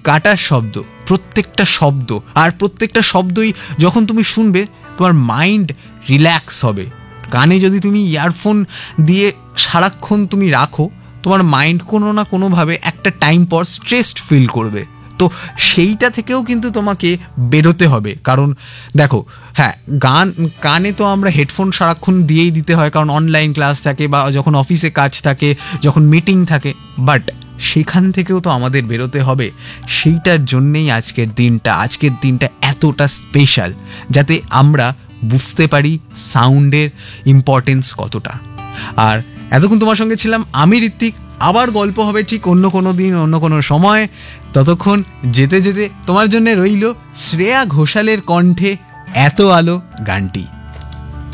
কাটার শব্দ, প্রত্যেকটা শব্দ, আর প্রত্যেকটা শব্দই যখন তুমি শুনবে তোমার মাইন্ড রিল্যাক্স হবে। কানে যদি তুমি ইয়ারফোন দিয়ে সারাক্ষণ তুমি রাখো, তোমার মাইন্ড কোনো না কোনোভাবে একটা টাইম পর স্ট্রেসড ফিল করবে। তো সেইটা থেকেও কিন্তু তোমাকে বেরোতে হবে। কারণ দেখো, হ্যাঁ, গান কানে তো আমরা হেডফোন সারাক্ষণ দিয়েই দিতে হয়, কারণ অনলাইন ক্লাস থাকে বা যখন অফিসে কাজ থাকে, যখন মিটিং থাকে, বাট সেখান থেকেও তো আমাদের বেরোতে হবে। সেইটার জন্যেই আজকের দিনটা এতটা স্পেশাল, যাতে আমরা বুঝতে পারি সাউন্ডের ইম্পর্টেন্স কতটা। আর এতক্ষণ তোমার সঙ্গে ছিলাম আমি, ঋত্বিক। আবার গল্প হবে ঠিক অন্য কোনো দিন, অন্য কোনো সময়। ততক্ষণ যেতে যেতে তোমার জন্য রইল শ্রেয়া ঘোষালের কণ্ঠে এত আলো গানটি।